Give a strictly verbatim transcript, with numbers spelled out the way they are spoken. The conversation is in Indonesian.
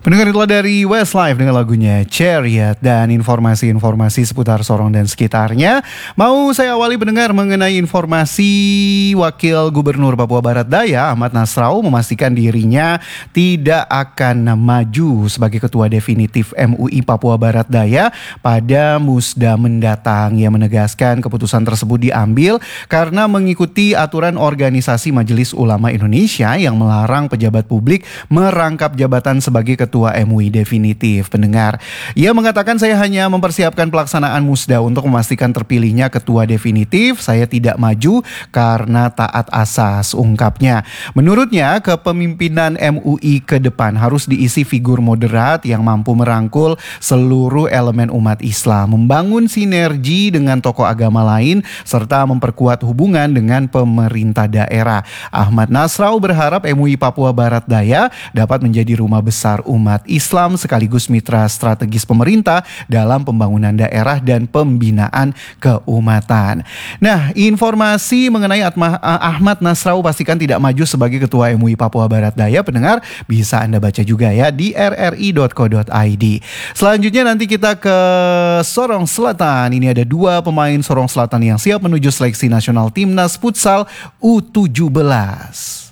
Pendengar, itulah dari Westlife dengan lagunya Chariot dan informasi-informasi seputar Sorong dan sekitarnya. Mau saya awali pendengar mengenai informasi Wakil Gubernur Papua Barat Daya Ahmad Nasrau memastikan dirinya tidak akan maju sebagai ketua definitif M U I Papua Barat Daya pada musda mendatang. Ia menegaskan keputusan tersebut diambil karena mengikuti aturan organisasi Majelis Ulama Indonesia yang melarang pejabat publik merangkap jabatan sebagai ketua Ketua M U I definitif. Pendengar, ia mengatakan, saya hanya mempersiapkan pelaksanaan musda untuk memastikan terpilihnya ketua definitif. Saya tidak maju karena taat asas, ungkapnya. Menurutnya, kepemimpinan M U I ke depan harus diisi figur moderat yang mampu merangkul seluruh elemen umat Islam, membangun sinergi dengan tokoh agama lain, serta memperkuat hubungan dengan pemerintah daerah. Ahmad Nasrau berharap M U I Papua Barat Daya dapat menjadi rumah besar umat umat Islam sekaligus mitra strategis pemerintah dalam pembangunan daerah dan pembinaan keumatan. Nah, informasi mengenai Ahmad Nasrau pastikan tidak maju sebagai ketua M U I Papua Barat Daya, pendengar bisa Anda baca juga ya di r r i dot co dot i d. Selanjutnya nanti kita ke Sorong Selatan. Ini ada dua pemain Sorong Selatan yang siap menuju seleksi nasional timnas futsal U tujuh belas.